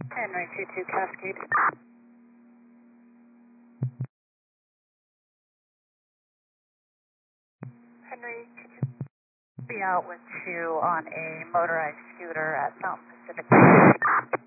Henry 22 Cascade. Henry 22. Be out with you on a motorized scooter at Mountain Pacific.